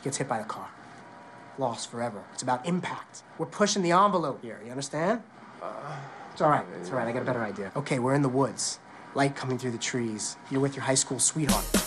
She gets hit by the car. Lost forever. It's about impact. We're pushing the envelope here, you understand? It's all right. It's all right. I got a better idea. Okay, we're in the woods. Light coming through the trees. You're with your high school sweetheart.